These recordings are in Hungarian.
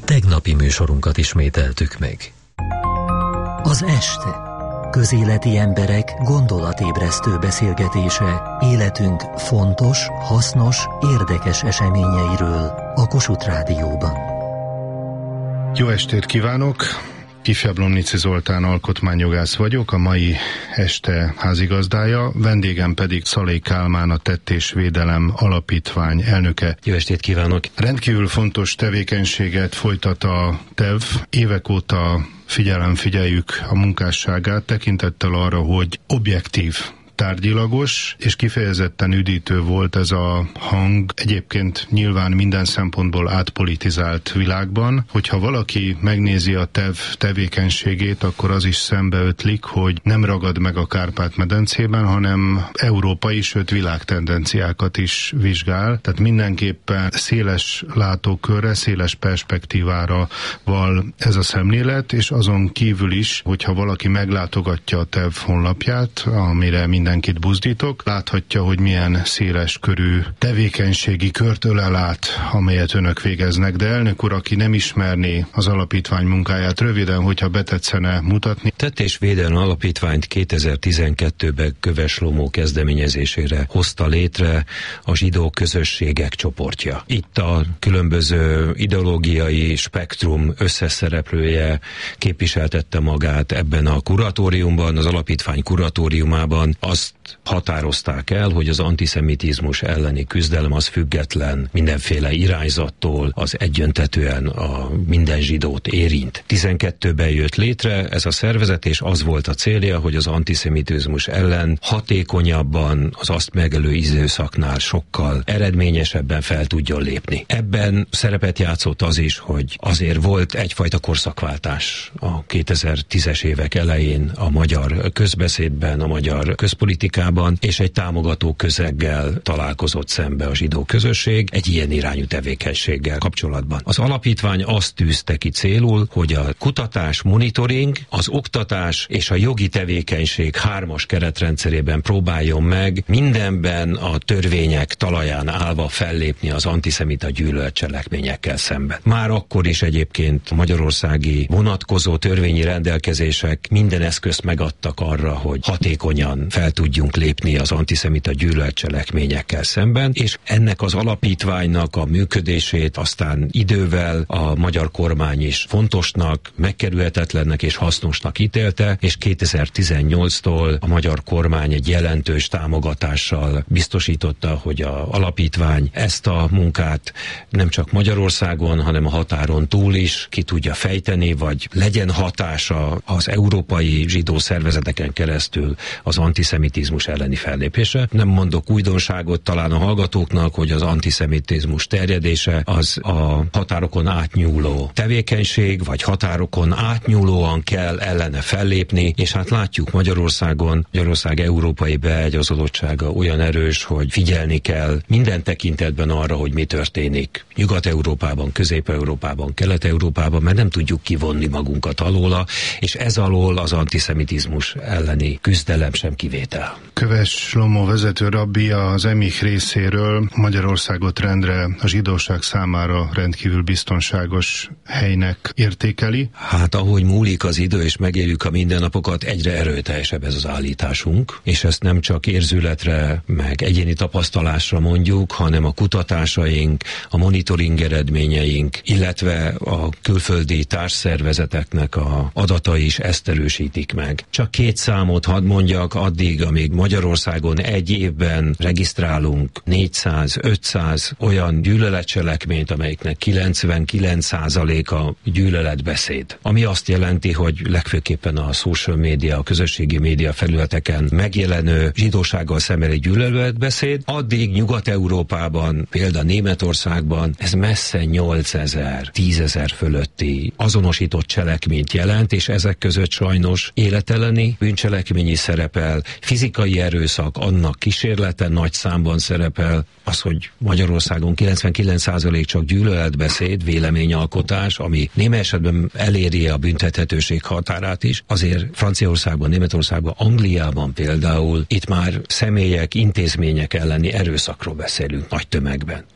Tegnapi műsorunkat ismételtük meg. Az este. Közéleti emberek gondolatébresztő beszélgetése életünk fontos, hasznos, érdekes eseményeiről a Kossuth Rádióban. Jó estét kívánok! Ifjabb Lomnici Zoltán alkotmányjogász vagyok, a mai este házigazdája, vendégem pedig Szalai Kálmán, a Tett és Védelem Alapítvány elnöke. Jó estét kívánok! Rendkívül fontos tevékenységet folytat a TEV. Évek óta figyeljük a munkásságát, tekintettel arra, hogy objektív, tárgyilagos és kifejezetten üdítő volt ez a hang, egyébként nyilván minden szempontból átpolitizált világban. Hogyha valaki megnézi a TEV tevékenységét, akkor az is szembeötlik, hogy nem ragad meg a Kárpát-medencében, hanem európai, sőt világtendenciákat is vizsgál. Tehát mindenképpen széles látókörre, széles perspektívára val ez a szemlélet, és azon kívül is, hogyha valaki meglátogatja a TEV honlapját, amire mindenkit buzdítok, láthatja, hogy milyen széles körű tevékenységi kört ölel át, amelyet önök végeznek. De elnök úr, aki nem ismerné az alapítvány munkáját, röviden, hogyha betetszene mutatni. Tett és Védelem Alapítványt 2012-ben Köves Lomó kezdeményezésére hozta létre a zsidó közösségek csoportja. Itt a különböző ideológiai spektrum összeszereplője képviseltette magát ebben a kuratóriumban, az alapítvány kuratóriumában. Azt határozták el, hogy az antiszemitizmus elleni küzdelem az független mindenféle irányzattól, az egyöntetően a minden zsidót érint. 12-ben jött létre ez a szervezet, és az volt a célja, hogy az antiszemitizmus ellen hatékonyabban, az azt megelő időszaknál sokkal eredményesebben fel tudjon lépni. Ebben szerepet játszott az is, hogy azért volt egyfajta korszakváltás a 2010-es évek elején a magyar közbeszédben, a magyar közpolitikában, és egy támogató közeggel találkozott szembe a zsidó közösség egy ilyen irányú tevékenységgel kapcsolatban. Az alapítvány azt tűzte ki célul, hogy a kutatás, monitoring, az oktatás és a jogi tevékenység hármas keretrendszerében próbáljon meg mindenben a törvények talaján állva fellépni az antiszemita gyűlöletcselekményekkel szemben. Már akkor is egyébként a magyarországi vonatkozó törvényi rendelkezések minden eszközt megadtak arra, hogy hatékonyan fel tudjunk lépni az antiszemita gyűlöletcselekményekkel szemben, és ennek az alapítványnak a működését aztán idővel a magyar kormány is fontosnak, megkerülhetetlennek és hasznosnak ítélte, és 2018-tól a magyar kormány egy jelentős támogatással biztosította, hogy az alapítvány ezt a munkát nem csak Magyarországon, hanem a határon túl is ki tudja fejteni, vagy legyen hatása az európai zsidó szervezeteken keresztül az antiszemitizmus elleni fellépése. Nem mondok újdonságot talán a hallgatóknak, hogy az antiszemitizmus terjedése az a határokon átnyúló tevékenység, vagy határokon átnyúlóan kell ellene fellépni, és hát látjuk Magyarország európai beágyazodottsága olyan erős, hogy figyelni kell minden tekintetben arra, hogy mi történik Nyugat-Európában, Közép-Európában, Kelet-Európában, mert nem tudjuk kivonni magunkat alóla, és ez alól az antiszemitizmus elleni küzdelem sem kivétel. Köves Lomó vezető rabbi az EMIH részéről Magyarországot rendre a zsidóság számára rendkívül biztonságos helynek értékeli. Hát ahogy múlik az idő és megéljük a mindennapokat, egyre erőteljesebb ez az állításunk, és ezt nem csak érzületre, meg egyéni tapasztalásra mondjuk, hanem a kutatásaink, a monitoring eredményeink, illetve a külföldi társszervezeteknek a adatai is ezt erősítik meg. Csak 2 számot hadd mondjak, addig, amíg Magyarországon egy évben regisztrálunk 400-500 olyan gyűlöletcselekményt, amelyiknek 99%-a gyűlöletbeszéd. Ami azt jelenti, hogy legfőképpen a social media, a közösségi média felületeken megjelenő zsidósággal szembeni gyűlöletbeszéd, addig Nyugat-Európában, például Németországban ez messze 8000, 10 000 fölötti azonosított cselekményt jelent, és ezek között sajnos életelleni bűncselekményi szerepel, fizikai erőszak, annak kísérlete nagy számban szerepel, az, hogy Magyarországon 99% csak gyűlöletbeszéd, véleményalkotás, ami némely esetben eléri a büntethetőség határát is, azért Franciaországban, Németországban, Angliában például itt már személyek, intézmények elleni erőszakról beszélünk nagy tömegben.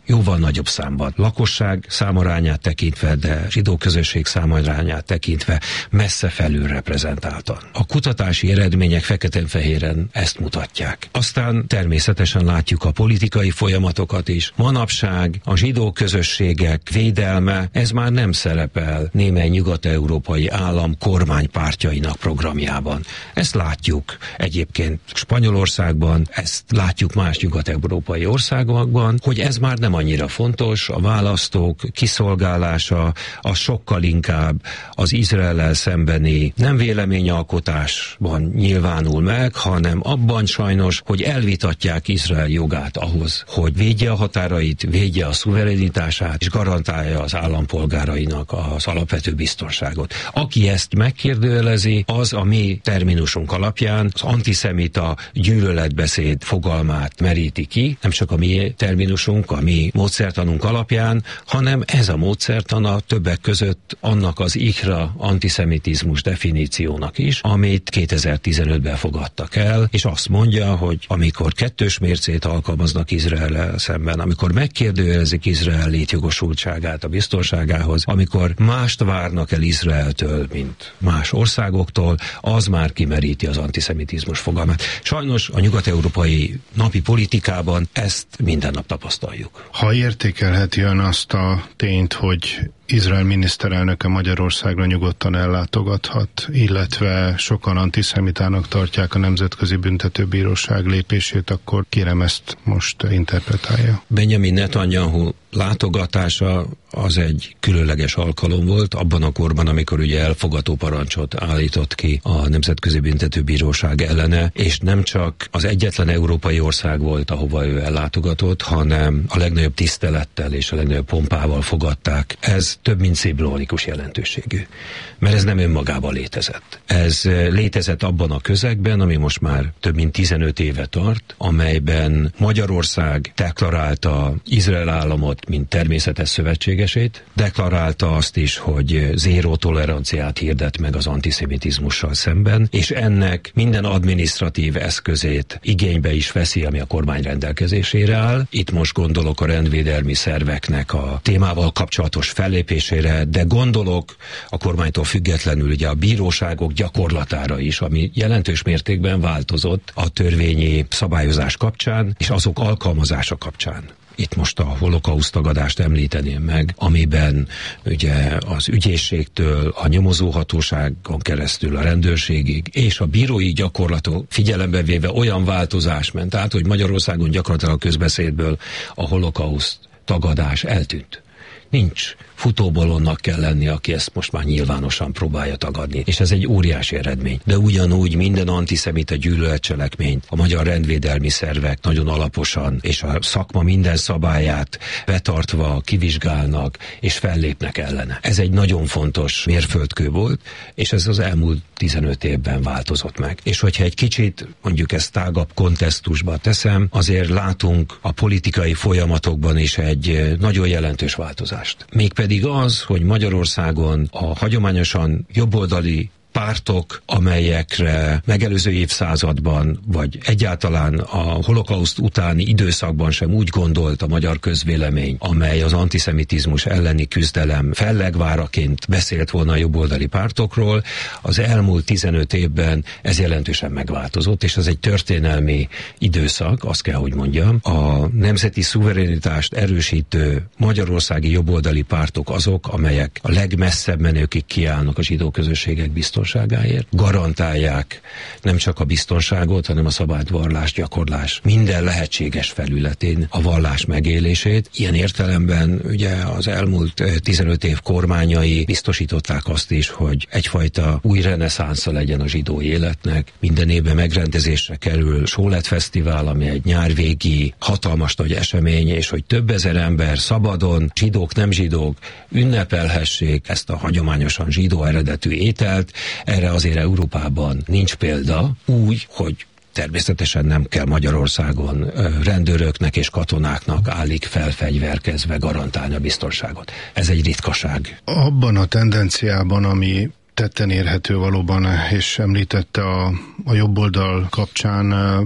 jóval nagyobb számban. Lakosság számarányát tekintve, de zsidó közösség számarányát tekintve messze felül reprezentáltan. A kutatási eredmények feketén-fehéren ezt mutatják. Aztán természetesen látjuk a politikai folyamatokat is. Manapság a zsidó közösségek védelme, ez már nem szerepel némely nyugat-európai állam kormánypártjainak programjában. Ezt látjuk egyébként Spanyolországban, ezt látjuk más nyugat-európai országokban, hogy ez már nem annyira fontos, a választók kiszolgálása, az sokkal inkább az Izraellel szembeni nem véleményalkotásban nyilvánul meg, hanem abban sajnos, hogy elvitatják Izrael jogát ahhoz, hogy védje a határait, védje a szuverenitását, és garantálja az állampolgárainak az alapvető biztonságot. Aki ezt megkérdőjelezi, az a mi terminusunk alapján az antiszemita gyűlöletbeszéd fogalmát meríti ki, nem csak a mi terminusunk, a mi módszertanunk alapján, hanem ez a módszertana többek között annak az ikra antiszemitizmus definíciónak is, amit 2015-ben fogadtak el, és azt mondja, hogy amikor kettős mércét alkalmaznak Izraellel szemben, amikor megkérdőjelezik Izrael létjogosultságát a biztonságához, amikor mást várnak el Izraeltől, mint más országoktól, az már kimeríti az antiszemitizmus fogalmát. Sajnos a nyugat-európai napi politikában ezt minden nap tapasztaljuk. Ha értékelheti ön azt a tényt, hogy Izrael miniszterelnöke Magyarországra nyugodtan ellátogathat, illetve sokan antiszemitának tartják a Nemzetközi Büntetőbíróság lépését, akkor kérem ezt most interpretálja. Benjamin Netanyahu látogatása az egy különleges alkalom volt abban a korban, amikor ugye elfogató parancsot állított ki a Nemzetközi Büntetőbíróság ellene, és nem csak az egyetlen európai ország volt, ahova ő ellátogatott, hanem a legnagyobb tisztelettel és a legnagyobb pompával fogadták. Ez több mint szimbolikus jelentőségű, mert ez nem önmagában létezett. Ez létezett abban a közegben, ami most már több mint 15 éve tart, amelyben Magyarország deklarálta Izrael államot, mint természetes szövetségesét, deklarálta azt is, hogy zéró toleranciát hirdet meg az antiszemitizmussal szemben, és ennek minden adminisztratív eszközét igénybe is veszi, ami a kormány rendelkezésére áll. Itt most gondolok a rendvédelmi szerveknek a témával kapcsolatos fellépésére, de gondolok a kormánytól függetlenül ugye a bíróságok gyakorlatára is, ami jelentős mértékben változott a törvényi szabályozás kapcsán, és azok alkalmazása kapcsán. Itt most a holokauszt tagadást említeném meg, amiben ugye az ügyészségtől a nyomozóhatóságon keresztül a rendőrségig és a bírói gyakorlatok figyelembe véve olyan változás ment át, hogy Magyarországon gyakorlatilag a közbeszédből a holokauszt tagadás eltűnt. Nincs futóbalonnak kell lenni, aki ezt most már nyilvánosan próbálja tagadni. És ez egy óriási eredmény. De ugyanúgy minden antiszemita gyűlöletcselekményt a magyar rendvédelmi szervek nagyon alaposan és a szakma minden szabályát betartva kivizsgálnak és fellépnek ellene. Ez egy nagyon fontos mérföldkő volt, és ez az elmúlt 15 évben változott meg. És hogyha egy kicsit mondjuk ezt tágabb kontextusba teszem, azért látunk a politikai folyamatokban is egy nagyon jelentős változást. Mégpedig az, hogy Magyarországon a hagyományosan jobboldali pártok, amelyekre megelőző évszázadban, vagy egyáltalán a holokauszt utáni időszakban sem úgy gondolt a magyar közvélemény, amely az antiszemitizmus elleni küzdelem fellegváraként beszélt volna a jobboldali pártokról, az elmúlt 15 évben ez jelentősen megváltozott, és ez egy történelmi időszak, azt kell, hogy mondjam. A nemzeti szuverenitást erősítő magyarországi jobboldali pártok azok, amelyek a legmesszebb menőkig kiállnak a zsidó közösségek biztonságáért, garantálják nem csak a biztonságot, hanem a szabad vallás gyakorlás minden lehetséges felületén a vallás megélését. Ilyen értelemben ugye az elmúlt 15 év kormányai biztosították azt is, hogy egyfajta új reneszánsza legyen a zsidó életnek. Minden évben megrendezésre kerül Sólet Fesztivál, ami egy nyárvégi hatalmas nagy esemény, és hogy több ezer ember szabadon, zsidók, nem zsidók ünnepelhessék ezt a hagyományosan zsidó eredetű ételt. Erre azért Európában nincs példa, úgy, hogy természetesen nem kell Magyarországon rendőröknek és katonáknak állik felfegyverkezve garantálni a biztonságot. Ez egy ritkaság. Abban a tendenciában, ami tetten érhető valóban, és említette a jobb oldal kapcsán,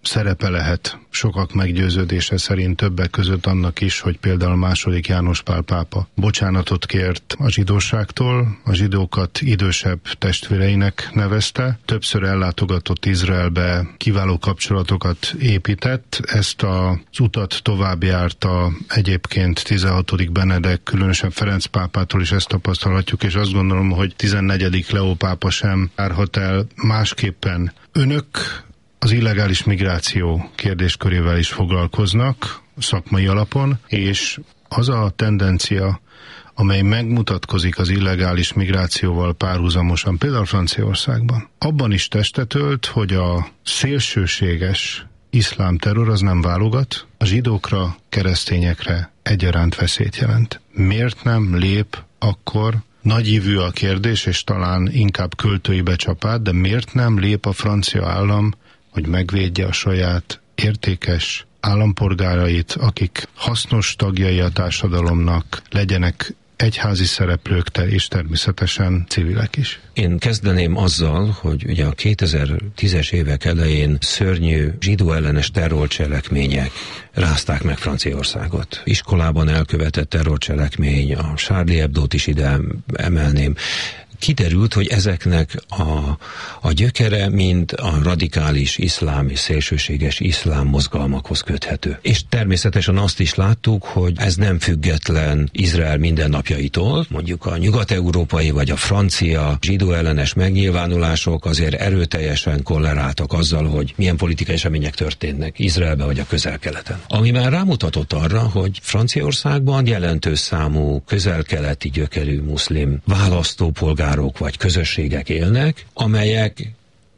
szerepe lehet sokak meggyőződése szerint többek között annak is, hogy például II. János Pál pápa bocsánatot kért a zsidóságtól, a zsidókat idősebb testvéreinek nevezte, többször ellátogatott Izraelbe, kiváló kapcsolatokat épített, ezt az utat tovább járta egyébként 16. Benedek, különösen Ferenc pápától is ezt tapasztalhatjuk, és azt gondolom, hogy 14. Leó pápa sem járhat el másképpen. Önök az illegális migráció kérdéskörével is foglalkoznak szakmai alapon, és az a tendencia, amely megmutatkozik az illegális migrációval párhuzamosan, például Franciaországban, abban is testet ölt, hogy a szélsőséges iszlám terror az nem válogat, a zsidókra, keresztényekre egyaránt veszélyt jelent. Miért nem lép akkor, nagyívű a kérdés, és talán inkább költői becsapát, de miért nem lép a francia állam, hogy megvédje a saját értékes állampolgárait, akik hasznos tagjai a társadalomnak, legyenek egyházi szereplők és természetesen civilek is. Én kezdeném azzal, hogy ugye a 2010-es évek elején szörnyű zsidó ellenes terrorcselekmények rázták meg Franciaországot. Iskolában elkövetett terrorcselekmény, a Charlie Hebdót is ide emelném. Kiderült, hogy ezeknek a gyökere mind a radikális iszlám és szélsőséges iszlám mozgalmakhoz köthető. És természetesen azt is láttuk, hogy ez nem független Izrael mindennapjaitól, mondjuk a nyugat-európai vagy a francia zsidó ellenes megnyilvánulások azért erőteljesen korreláltak azzal, hogy milyen politikai események történnek Izraelben vagy a Közel-Keleten. Ami már rámutatott arra, hogy Franciaországban jelentős számú közel-keleti gyökerű muszlim választópolgárok vagy közösségek élnek, amelyek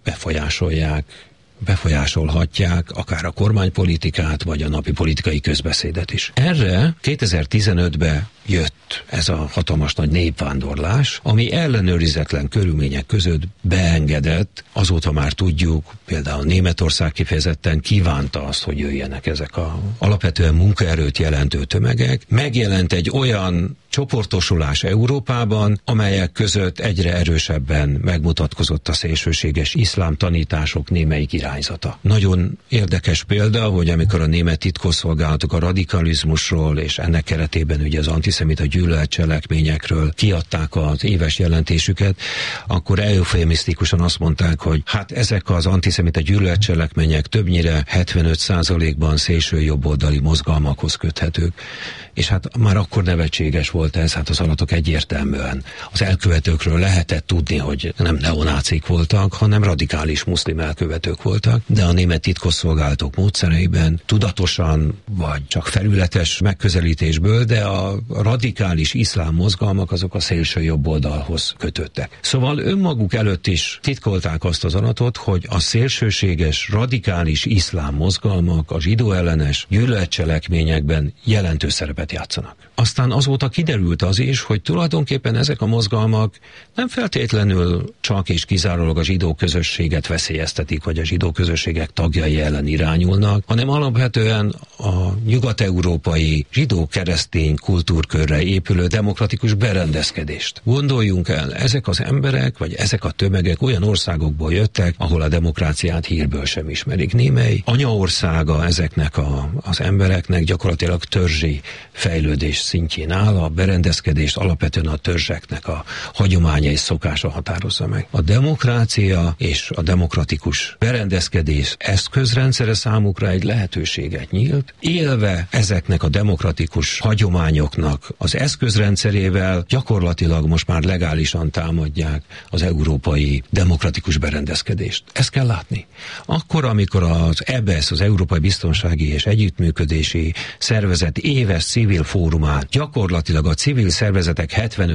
befolyásolhatják akár a kormánypolitikát, vagy a napi politikai közbeszédet is. Erre 2015-ben jött ez a hatalmas nagy népvándorlás, ami ellenőrizetlen körülmények között beengedett, azóta már tudjuk, például Németország kifejezetten kívánta azt, hogy jöjjenek ezek a alapvetően munkaerőt jelentő tömegek. Megjelent egy olyan csoportosulás Európában, amelyek között egyre erősebben megmutatkozott a szélsőséges iszlám tanítások némelyik irányzata. Nagyon érdekes példa, hogy amikor a német titkosszolgálatok a radikalizmusról és ennek keretében ugye az antiszemita gyűlöletcselekményekről kiadták az éves jelentésüket, akkor eufemisztikusan azt mondták, hogy hát ezek az antiszemita gyűlöletcselekmények többnyire 75%-ban szélső jobboldali mozgalmakhoz köthetők. És hát már akkor nevetséges volt ez, hát az adatok egyértelműen. Az elkövetőkről lehetett tudni, hogy nem neonácik voltak, hanem radikális muszlim elkövetők voltak, de a német titkosszolgálatok módszereiben tudatosan, vagy csak felületes megközelítésből, de a radikális iszlám mozgalmak azok a szélső jobb oldalhoz kötöttek. Szóval önmaguk előtt is titkolták azt az adatot, hogy a szélsőséges, radikális iszlám mozgalmak a zsidó ellenes gyűlöletcselekményekben jelentős szerepet játszanak. Aztán azóta kiderült az is, hogy tulajdonképpen ezek a mozgalmak nem feltétlenül csak és kizárólag a zsidó közösséget veszélyeztetik, vagy a zsidó közösségek tagjai ellen irányulnak, hanem alapvetően a nyugat-európai zsidó-keresztény kultúrkörre épülő demokratikus berendezkedést. Gondoljunk el, ezek az emberek, vagy ezek a tömegek olyan országokból jöttek, ahol a demokráciát hírből sem ismerik. Némely anyaországa ezeknek az embereknek gyakorlatilag törzsi fejlődés szintjén áll, a berendezkedést alapvetően a törzseknek a hagyománya és szokása határozza meg. A demokrácia és a demokratikus berendezkedés eszközrendszere számukra egy lehetőséget nyílt, élve ezeknek a demokratikus hagyományoknak az eszközrendszerével gyakorlatilag most már legálisan támadják az európai demokratikus berendezkedést. Ezt kell látni. Akkor, amikor az EBESZ, az Európai Biztonsági és Együttműködési Szervezet éves civil fórumán gyakorlatilag a civil szervezetek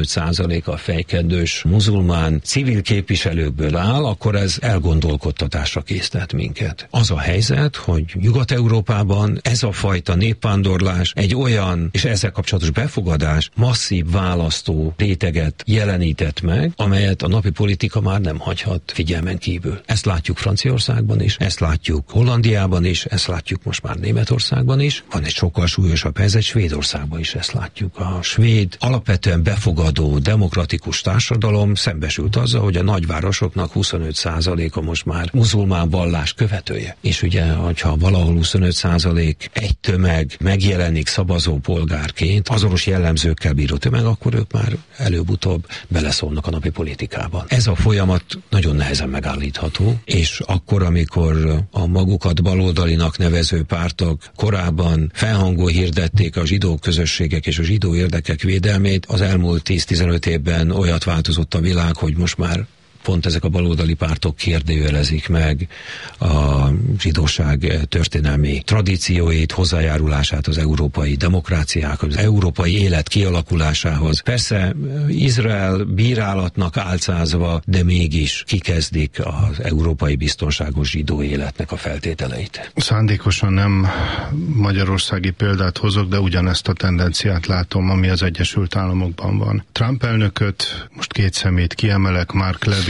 75%-a fejkedős muzulmán civil képviselőkből áll, akkor ez elgondolkodtatásra késztet minket. Az a helyzet, hogy Nyugat-Európában ez a fajta népvándorlás egy olyan, és ezzel kapcsolatos befogadás népszavazás masszív választó réteget jelenített meg, amelyet a napi politika már nem hagyhat figyelmen kívül. Ezt látjuk Franciaországban is, ezt látjuk Hollandiában is, ezt látjuk most már Németországban is. Van egy sokkal súlyosabb helyzet, Svédországban is ezt látjuk. A svéd alapvetően befogadó demokratikus társadalom szembesült azzal, hogy a nagyvárosoknak 25%-a most már muzulmán vallás követője. És ugye, hogyha valahol 25% egy tömeg megjelenik szavazópolgárként, azonos jellemzőkkel bíró tömeg, akkor ők már előbb-utóbb beleszólnak a napi politikában. Ez a folyamat nagyon nehezen megállítható, és akkor, amikor a magukat baloldalinak nevező pártok korábban felhangol hirdették a zsidó közösségek és a zsidó érdekek védelmét, az elmúlt 10-15 évben olyat változott a világ, hogy most már pont ezek a baloldali pártok kérdőjelezik meg a zsidóság történelmi tradícióit, hozzájárulását az európai demokráciához, az európai élet kialakulásához. Persze Izrael bírálatnak álcázva, de mégis kikezdik az európai biztonságos zsidó életnek a feltételeit. Szándékosan nem magyarországi példát hozok, de ugyanezt a tendenciát látom, ami az Egyesült Államokban van. Trump elnököt, most két szemét kiemelek, Mark Levin,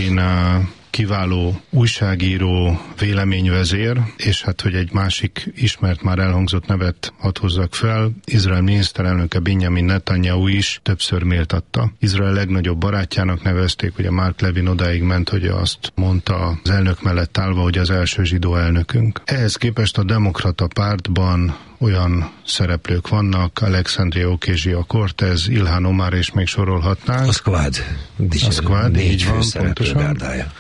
kiváló újságíró, véleményvezér, és hát, hogy egy másik ismert, már elhangzott nevet hadd hozzak fel, Izrael miniszterelnöke Benjamin Netanyahu is többször méltatta. Izrael legnagyobb barátjának nevezték, ugye Mark Levin odáig ment, hogy azt mondta az elnök mellett állva, hogy az első zsidó elnökünk. Ehhez képest a demokrata pártban olyan szereplők vannak, Alexandria Ocasio-Cortez, Ilhan Omar, és még sorolhatnánk. A Squad. Így van, pontosan.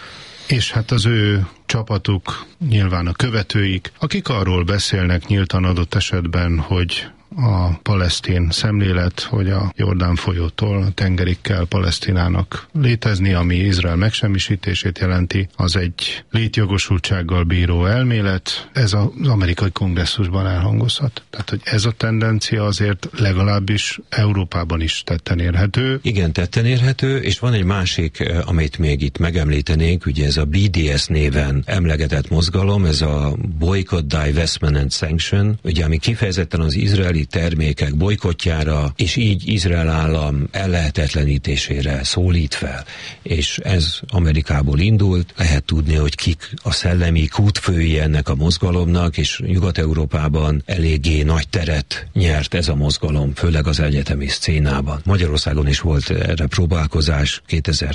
És hát az ő csapatuk, nyilván a követőik, akik arról beszélnek nyíltan adott esetben, hogy a palesztin szemlélet, hogy a Jordán folyótól a tengerig kell Palesztinának létezni, ami Izrael megsemmisítését jelenti, az egy létjogosultsággal bíró elmélet, ez az amerikai kongresszusban elhangozhat. Tehát, hogy ez a tendencia azért legalábbis Európában is tetten érhető. Igen, tetten érhető, és van egy másik, amit még itt megemlítenénk, ugye ez a BDS néven emlegetett mozgalom, ez a Boycott, Divestment and Sanction, ugye ami kifejezetten az izraeli termékek bojkottjára, és így Izrael állam ellehetetlenítésére szólít fel. És ez Amerikából indult, lehet tudni, hogy kik a szellemi kútfői ennek a mozgalomnak, és Nyugat-Európában eléggé nagy teret nyert ez a mozgalom, főleg az egyetemi szcénában. Magyarországon is volt erre próbálkozás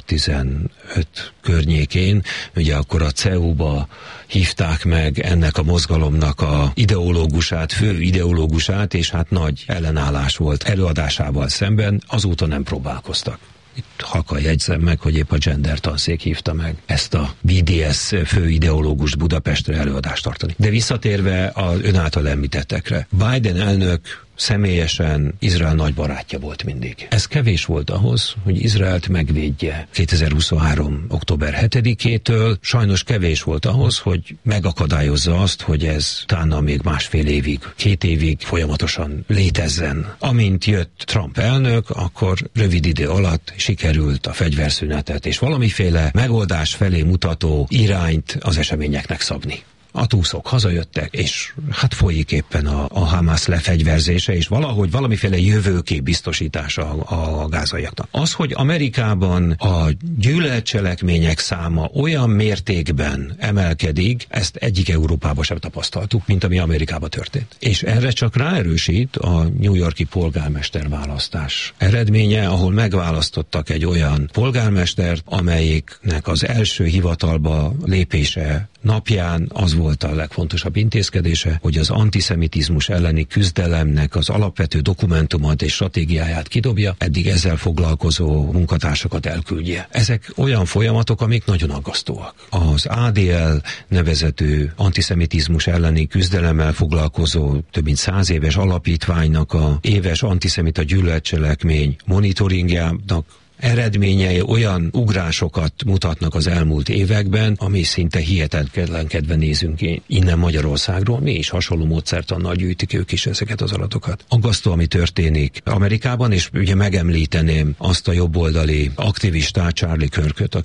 2015 környékén, ugye akkor a CEU-ba hívták meg ennek a mozgalomnak a ideológusát, fő ideológusát, és hát nagy ellenállás volt előadásával szemben, azóta nem próbálkoztak. Itt halkan jegyzem meg, hogy épp a Gender tanszék hívta meg ezt a BDS fő ideológust Budapestre előadást tartani. De visszatérve az ön által említettekre, Biden elnök személyesen Izrael nagy barátja volt mindig. Ez kevés volt ahhoz, hogy Izraelt megvédje 2023. október 7-től, sajnos kevés volt ahhoz, hogy megakadályozza azt, hogy ez utána még másfél évig, 2 évig folyamatosan létezzen. Amint jött Trump elnök, akkor rövid idő alatt sikerült a fegyverszünetet és valamiféle megoldás felé mutató irányt az eseményeknek szabni. A túszok hazajöttek, és hát folyik éppen a Hamász lefegyverzése, és valahogy valamiféle jövőkép biztosítása a gázaiaknak. Az, hogy Amerikában a gyűlöletcselekmények száma olyan mértékben emelkedik, ezt egyik Európában sem tapasztaltuk, mint ami Amerikában történt. És erre csak ráerősít a New York-i polgármester választás eredménye, ahol megválasztottak egy olyan polgármestert, amelyiknek az első hivatalba lépése napján az volt a legfontosabb intézkedése, hogy az antiszemitizmus elleni küzdelemnek az alapvető dokumentumát és stratégiáját kidobja, eddig ezzel foglalkozó munkatársakat elküldje. Ezek olyan folyamatok, amik nagyon aggasztóak. Az ADL nevezetű antiszemitizmus elleni küzdelemmel foglalkozó több mint 100 éves alapítványnak a éves antiszemita gyűlöletcselekmény monitoringjának eredményei olyan ugrásokat mutatnak az elmúlt években, ami szinte hihetetlenkedve nézünk innen Magyarországról. Mi is hasonló módszertannal gyűjtik ők is ezeket az adatokat. Aggasztó, ami történik Amerikában, és ugye megemlíteném azt a jobboldali aktivistát, Charlie Kirköt, aki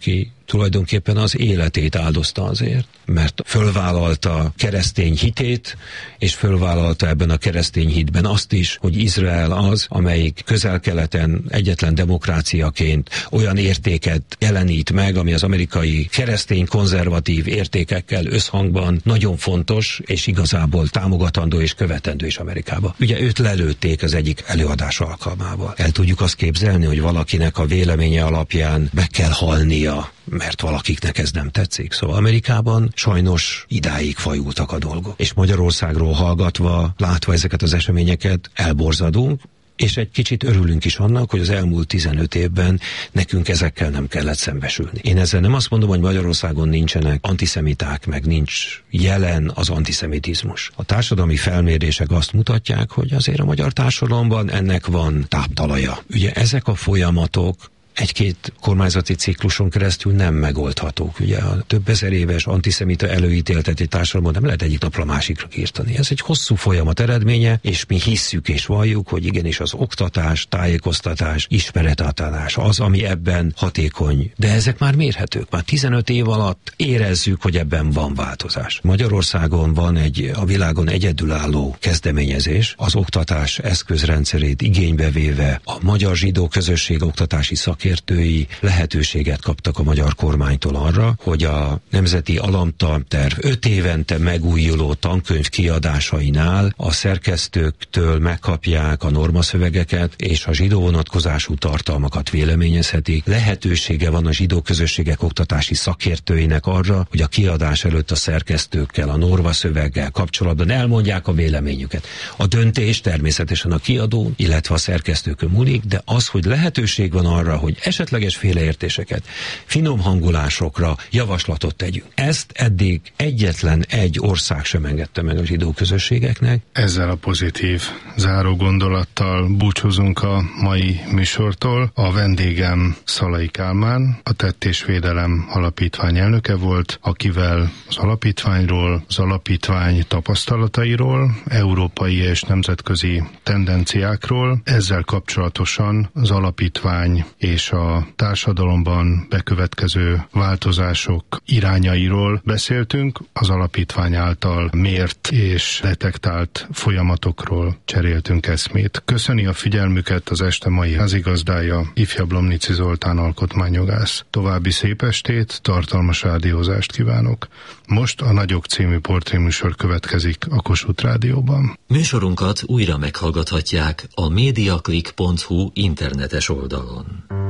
tulajdonképpen az életét áldozta azért, mert fölvállalta keresztény hitét, és fölvállalta ebben a keresztény hitben azt is, hogy Izrael az, amelyik Közel-Keleten egyetlen demokráciaként olyan értéket jelenít meg, ami az amerikai keresztény konzervatív értékekkel összhangban nagyon fontos, és igazából támogatandó és követendő is Amerikába. Ugye őt lelőtték az egyik előadás alkalmával. El tudjuk azt képzelni, hogy valakinek a véleménye alapján be kell halnia, mert valakiknek ez nem tetszik. Szóval Amerikában sajnos idáig fajultak a dolgok. És Magyarországról hallgatva, látva ezeket az eseményeket, elborzadunk, és egy kicsit örülünk is annak, hogy az elmúlt 15 évben nekünk ezekkel nem kellett szembesülni. Én ezzel nem azt mondom, hogy Magyarországon nincsenek antiszemiták, meg nincs jelen az antiszemitizmus. A társadalmi felmérések azt mutatják, hogy azért a magyar társadalomban ennek van táptalaja. Ugye ezek a folyamatok egy-két kormányzati cikluson keresztül nem megoldhatók. Ugye a több ezer éves antiszemita előítéltetett társadalomban nem lehet egyik napra másikra írtani. Ez egy hosszú folyamat eredménye, és mi hisszük és valljuk, hogy igenis az oktatás, tájékoztatás, ismeretátadás az, ami ebben hatékony. De ezek már mérhetők. Már 15 év alatt érezzük, hogy ebben van változás. Magyarországon van egy a világon egyedülálló kezdeményezés, az oktatás eszközrendszerét igénybe véve a magyar zsidó közösség oktatási szakértői lehetőséget kaptak a magyar kormánytól arra, hogy a Nemzeti Alamtanterv 5 évente megújuló tankönyv kiadásainál a szerkesztőktől megkapják a normaszövegeket, és a zsidó vonatkozású tartalmakat véleményezhetik. Lehetősége van a zsidó közösségek oktatási szakértőinek arra, hogy a kiadás előtt a szerkesztőkkel, a normaszöveggel kapcsolatban elmondják a véleményüket. A döntés természetesen a kiadó, illetve a szerkesztőkön múlik, de az, hogy lehetőség van arra, hogy esetleges félreértéseket, finom hangulásokra javaslatot tegyünk. Ezt eddig egyetlen egy ország sem engedte meg a zsidó közösségeknek. Ezzel a pozitív záró gondolattal búcsúzunk a mai műsortól. A vendégem Szalai Kálmán, a Tett és Védelem Alapítvány elnöke volt, akivel az alapítványról, az alapítvány tapasztalatairól, európai és nemzetközi tendenciákról, ezzel kapcsolatosan az alapítvány és a társadalomban bekövetkező változások irányairól beszéltünk, az alapítvány által mért és detektált folyamatokról cseréltünk eszmét. Köszöni a figyelmüket az este mai házigazdája, ifjabb Lomnici Zoltán alkotmányjogász. További szép estét, tartalmas rádiózást kívánok. Most a Nagyok című portréműsor következik a Kossuth Rádióban. Műsorunkat újra meghallgathatják a mediaclick.hu internetes oldalon.